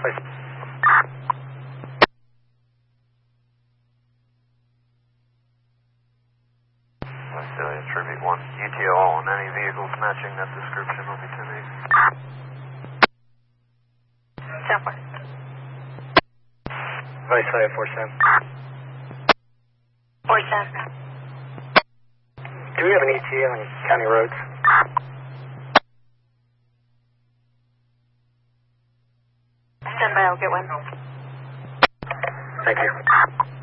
Visalia Tribute 1, UTO on any vehicles matching that description will be 10-8. Southwest. Visalia 47. 47. Do we have an ETA on county roads? Stand by, I'll get one. Thank you.